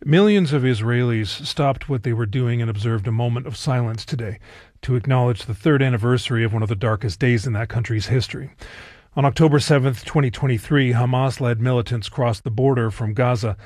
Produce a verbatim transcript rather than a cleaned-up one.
Millions of Israelis stopped what they were doing and observed a moment of silence today to acknowledge the third anniversary of one of the darkest days in that country's history. On October seventh, twenty twenty-three, Hamas-led militants crossed the border from Gaza